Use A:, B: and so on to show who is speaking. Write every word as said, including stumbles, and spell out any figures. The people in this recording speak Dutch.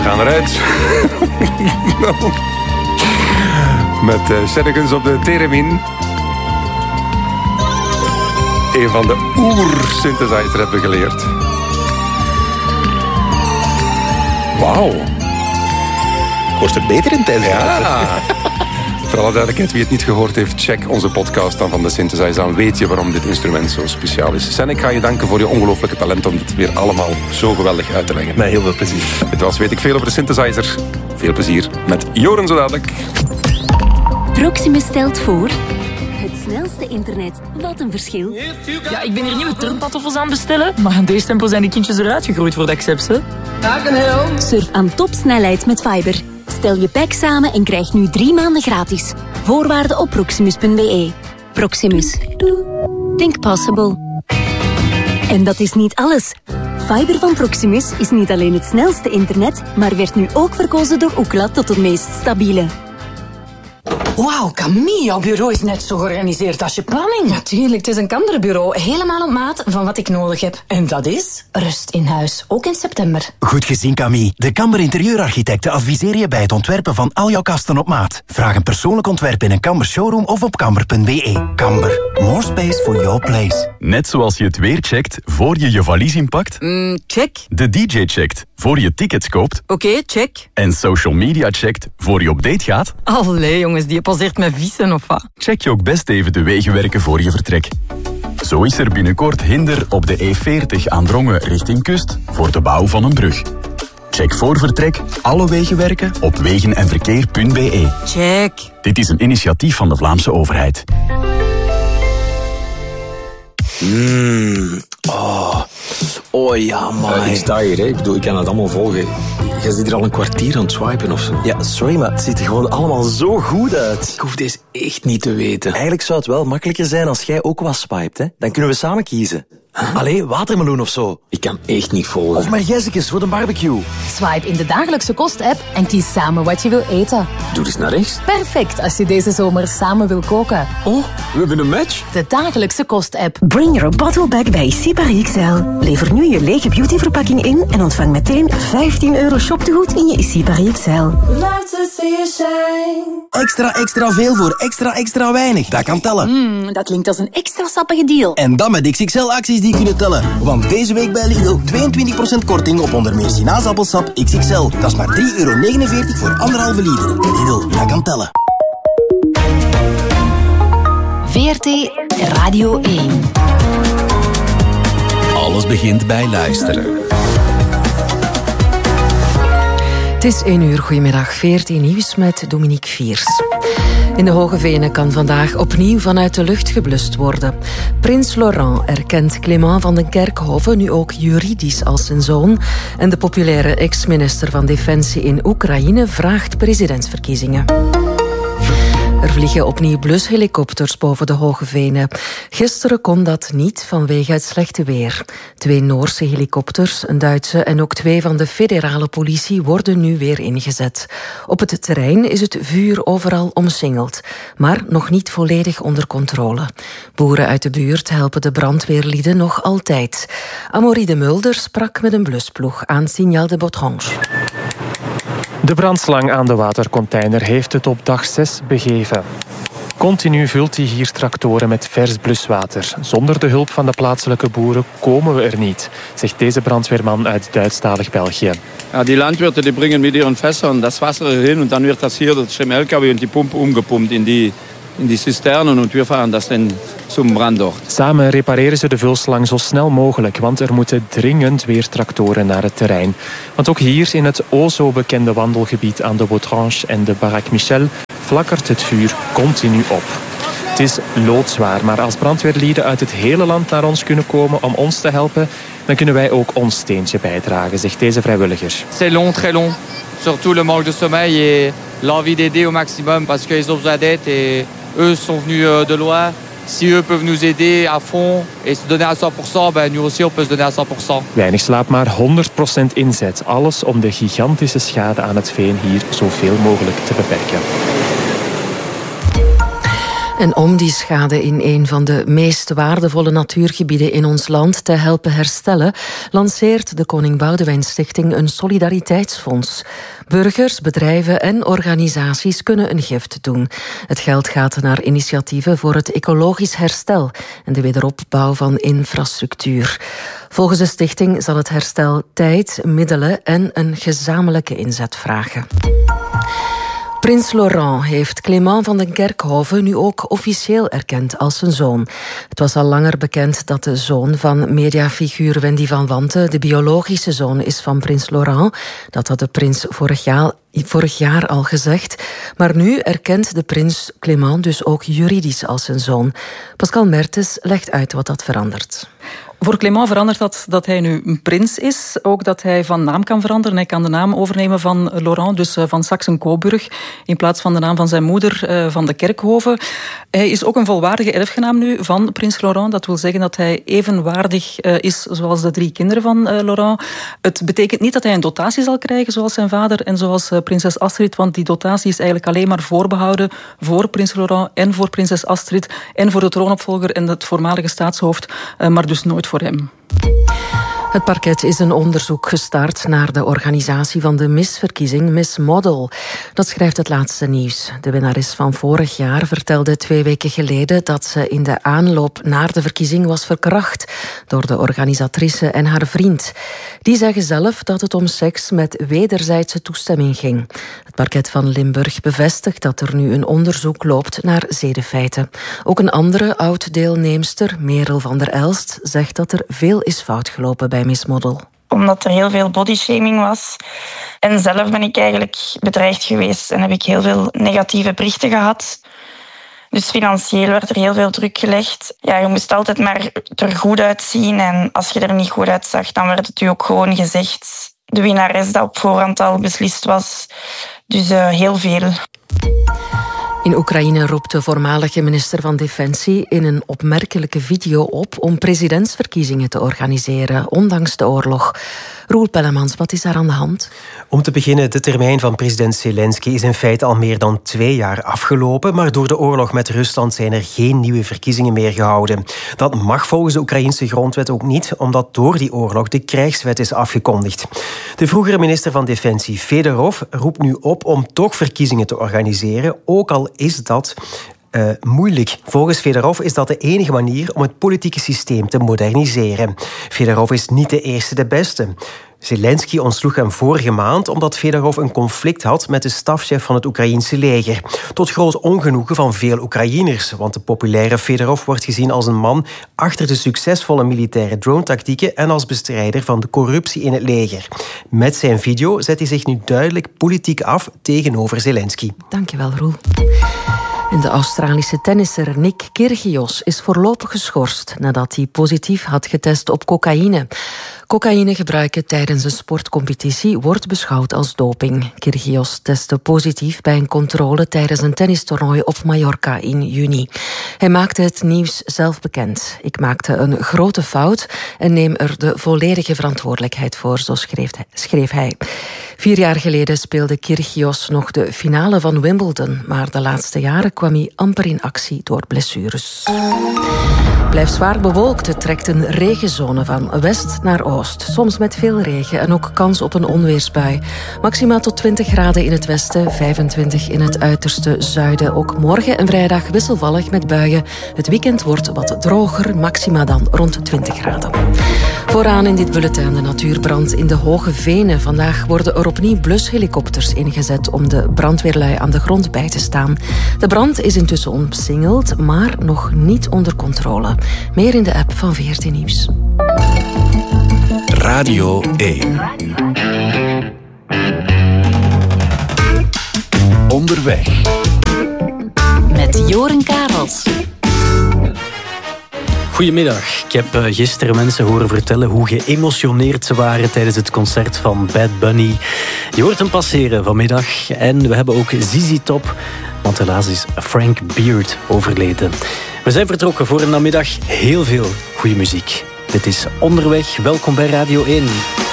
A: gaan eruit. Met uh, Shenanigans op de theremin. Een van de oer-synthesizer hebben we geleerd. Wauw.
B: Ik word er beter in tijdens.
A: Ja. Voor alle duidelijkheid, wie het niet gehoord heeft, check onze podcast dan van de synthesizer. Dan weet je waarom dit instrument zo speciaal is. Sen, ik ga je danken voor je ongelooflijke talent om dit weer allemaal zo geweldig uit te leggen.
B: Met heel veel plezier.
A: Dit was Weet ik veel over de synthesizer. Veel plezier met Joren zo dadelijk.
C: Proximus stelt voor... Het snelste internet. Wat een verschil.
D: Ja, ik ben hier nieuwe turnpantoffels aan het bestellen, maar aan deze tempo zijn die kindjes eruit gegroeid voor de accepts, hè.
C: Surf aan topsnelheid met Fiber. Stel je pack samen en krijg nu drie maanden gratis. Voorwaarden op proximus punt b e. Proximus. Think possible. En dat is niet alles. Fiber van Proximus is niet alleen het snelste internet, maar werd nu ook verkozen door Ookla tot het meest stabiele.
E: Wauw, Camille, jouw bureau is net zo georganiseerd als je planning.
F: Natuurlijk, het is een Kamderbureau. Helemaal op maat van wat ik nodig heb.
E: En dat is?
F: Rust in huis, ook in september.
G: Goed gezien, Camille. De Kamber interieurarchitecten adviseren je bij het ontwerpen van al jouw kasten op maat. Vraag een persoonlijk ontwerp in een Kamber showroom of op kamber punt b e. Kamber, more space for your place.
H: Net zoals je het weer checkt voor je je valies inpakt.
E: Mm, check.
H: De D J checkt voor je tickets koopt.
E: Oké, okay, check.
H: En social media checkt voor je op date gaat.
D: Allee, jongens, die passeert met vissen of wat?
H: Check je ook best even de wegenwerken voor je vertrek. Zo is er binnenkort hinder op de E veertig aan Drongen richting kust voor de bouw van een brug. Check voor vertrek alle wegenwerken op wegen en verkeer punt b e.
E: Check.
H: Dit is een initiatief van de Vlaamse overheid.
B: Mmm, oh. Oh ja, man.
I: Uh, ik sta hier, hè. Ik bedoel, ik kan het allemaal volgen. Jij zit hier al een kwartier aan het swipen of zo.
B: Ja, sorry, maar het ziet er gewoon allemaal zo goed uit.
I: Ik hoef deze echt niet te weten.
B: Eigenlijk zou het wel makkelijker zijn als jij ook wat swipet, hè. Dan kunnen we samen kiezen. Huh? Allee, watermeloen of zo.
I: Ik kan echt niet volgen.
B: Of maar Jessicus voor de barbecue.
F: Swipe in de dagelijkse kost-app en kies samen wat je wil eten.
I: Doe eens naar rechts.
F: Perfect als je deze zomer samen wil koken.
I: Oh, we hebben een match.
F: De dagelijkse kost-app.
J: Bring your bottle back bij Sipari X L. Lever nu je lege beautyverpakking in en ontvang meteen vijftien euro shoptegoed in je Sipari X L.
G: Extra, extra veel voor extra, extra weinig. Dat kan tellen.
F: Mm, dat klinkt als een extra sappige deal.
G: En dan met X X L-acties die kunnen tellen. Want deze week bij Lidl tweeëntwintig procent korting op onder meer sinaasappelsap X X L. Dat is maar drie euro negenenveertig voor anderhalve liter. Lidl, dat kan tellen.
C: V R T Radio één.
K: Alles begint bij luisteren.
L: Het is één uur, goedemiddag, V R T Nieuws met Dominique Viers. In de Hoge Venen kan vandaag opnieuw vanuit de lucht geblust worden. Prins Laurent erkent Clément van den Kerkhoven nu ook juridisch als zijn zoon. En de populaire ex-minister van Defensie in Oekraïne vraagt presidentsverkiezingen. Er vliegen opnieuw blushelikopters boven de Hoge Venen. Gisteren kon dat niet vanwege het slechte weer. Twee Noorse helikopters, een Duitse en ook twee van de federale politie worden nu weer ingezet. Op het terrein is het vuur overal omsingeld, maar nog niet volledig onder controle. Boeren uit de buurt helpen de brandweerlieden nog altijd. Amaury de Mulder sprak met een blusploeg aan Signal de Botrange.
M: De brandslang aan de watercontainer heeft het op dag zes begeven. Continu vult hij hier tractoren met vers bluswater. Zonder de hulp van de plaatselijke boeren komen we er niet, zegt deze brandweerman uit Duitsstalig België.
N: Ja, die Landwirte die brengen mit ihren Fässern das Wasser hin und dann wird das hier durch den L K W und die Pumpe umgepumpt in die, in die Zisternen und wir fahren das dann zum Brandort.
M: Samen repareren ze de vulslang zo snel mogelijk, want er moeten dringend weer tractoren naar het terrein. Want ook hier in het o zo bekende wandelgebied aan de Botrange en de Baraque Michel flakkert het vuur continu op. Het is loodzwaar, maar als brandweerlieden uit het hele land naar ons kunnen komen om ons te helpen, dan kunnen wij ook ons steentje bijdragen, zegt deze vrijwilliger.
O: C'est long, très long. Surtout le manque de sommeil et l'envie d'aider au maximum parce qu'ils ont besoin d'aide et eux sont venus de loin. Si eux peuvent nous aider à fond et se donner à cent pour cent, ben nous aussi on peut se donner à cent pour cent.
M: Weinig slaap, maar honderd procent inzet. Alles om de gigantische schade aan het veen hier zoveel mogelijk te beperken.
L: En om die schade in een van de meest waardevolle natuurgebieden in ons land te helpen herstellen, lanceert de Koning Boudewijn Stichting een solidariteitsfonds. Burgers, bedrijven en organisaties kunnen een gift doen. Het geld gaat naar initiatieven voor het ecologisch herstel en de wederopbouw van infrastructuur. Volgens de stichting zal het herstel tijd, middelen en een gezamenlijke inzet vragen. Prins Laurent heeft Clément van den Kerkhoven nu ook officieel erkend als zijn zoon. Het was al langer bekend dat de zoon van mediafiguur Wendy van Wanten de biologische zoon is van prins Laurent. Dat had de prins vorig jaar, vorig jaar al gezegd. Maar nu erkent de prins Clément dus ook juridisch als zijn zoon. Pascal Mertens legt uit wat dat verandert.
P: Voor Clément verandert dat dat hij nu een prins is. Ook dat hij van naam kan veranderen. Hij kan de naam overnemen van Laurent, dus van Saxe-Coburg, in plaats van de naam van zijn moeder, van de Kerkhoven. Hij is ook een volwaardige erfgenaam nu van prins Laurent. Dat wil zeggen dat hij evenwaardig is zoals de drie kinderen van Laurent. Het betekent niet dat hij een dotatie zal krijgen zoals zijn vader en zoals prinses Astrid, want die dotatie is eigenlijk alleen maar voorbehouden voor prins Laurent en voor prinses Astrid en voor de troonopvolger en het voormalige staatshoofd, maar dus nooit voor hem.
L: Het parket is een onderzoek gestart naar de organisatie van de misverkiezing Miss Model. Dat schrijft het laatste nieuws. De winnares van vorig jaar vertelde twee weken geleden dat ze in de aanloop naar de verkiezing was verkracht door de organisatrice en haar vriend. Die zeggen zelf dat het om seks met wederzijdse toestemming ging. Het parket van Limburg bevestigt dat er nu een onderzoek loopt naar zedenfeiten. Ook een andere oud-deelnemster, Merel van der Elst, zegt dat er veel is fout gelopen bij Miss Model.
Q: Omdat er heel veel bodyshaming was. En zelf ben ik eigenlijk bedreigd geweest en heb ik heel veel negatieve berichten gehad. Dus financieel werd er heel veel druk gelegd. Ja, je moest altijd maar er goed uitzien. En als je er niet goed uitzag, dan werd het u ook gewoon gezegd. De winnares dat op voorhand al beslist was. Dus uh, heel veel.
L: In Oekraïne roept de voormalige minister van Defensie in een opmerkelijke video op om presidentsverkiezingen te organiseren, ondanks de oorlog. Roel Pellemans, wat is daar aan de hand?
R: Om te beginnen, de termijn van president Zelensky is in feite al meer dan twee jaar afgelopen, maar door de oorlog met Rusland zijn er geen nieuwe verkiezingen meer gehouden. Dat mag volgens de Oekraïnse grondwet ook niet, omdat door die oorlog de krijgswet is afgekondigd. De vroegere minister van Defensie, Fedorov, roept nu op om toch verkiezingen te organiseren, ook al is dat Uh, moeilijk. Volgens Fedorov is dat de enige manier om het politieke systeem te moderniseren. Fedorov is niet de eerste de beste. Zelensky ontsloeg hem vorige maand omdat Fedorov een conflict had met de stafchef van het Oekraïense leger. Tot groot ongenoegen van veel Oekraïners, want de populaire Fedorov wordt gezien als een man achter de succesvolle militaire drone-tactieken en als bestrijder van de corruptie in het leger. Met zijn video zet hij zich nu duidelijk politiek af tegenover Zelensky.
L: Dankjewel, Roel. En de Australische tennisser Nick Kyrgios is voorlopig geschorst nadat hij positief had getest op cocaïne. Cocaïne gebruiken tijdens een sportcompetitie wordt beschouwd als doping. Kyrgios testte positief bij een controle tijdens een tennistoernooi op Mallorca in juni. Hij maakte het nieuws zelf bekend. Ik maakte een grote fout en neem er de volledige verantwoordelijkheid voor, zo schreef, schreef hij. Vier jaar geleden speelde Kyrgios nog de finale van Wimbledon, maar de laatste jaren kwam hij amper in actie door blessures. Blijft zwaar bewolkt. Het trekt een regenzone van west naar oost. Soms met veel regen en ook kans op een onweersbui. Maxima tot twintig graden in het westen, vijfentwintig in het uiterste zuiden. Ook morgen en vrijdag wisselvallig met buien. Het weekend wordt wat droger, maxima dan rond twintig graden. Vooraan in dit bulletin de natuurbrand in de Hoge Venen. Vandaag worden er opnieuw blushelikopters ingezet om de brandweerlui aan de grond bij te staan. De brand is intussen omsingeld, maar nog niet onder controle. Meer in de app van V R T Nieuws.
K: Radio één. Onderweg.
C: Met Joren Karels.
S: Goedemiddag. Ik heb gisteren mensen horen vertellen hoe geëmotioneerd ze waren tijdens het concert van Bad Bunny. Je hoort hem passeren vanmiddag. En we hebben ook Z Z Top, want helaas is Frank Beard overleden. We zijn vertrokken voor een namiddag heel veel goede muziek. Dit is Onderweg. Welkom bij Radio één.